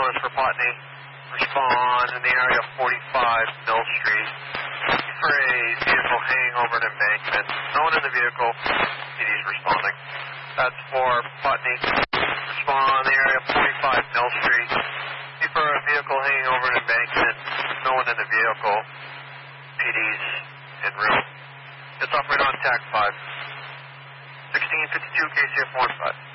Ambulance for Putney. Respond in the area of 45 Mill Street. For a vehicle hanging over an embankment. No one in the vehicle. PD's responding. That's for Putney. Respond in the area of 45 Mill Street. For a vehicle hanging over an embankment. No one in the vehicle. PD's en route. It's operated on TAC 5. 1652 KCF 15.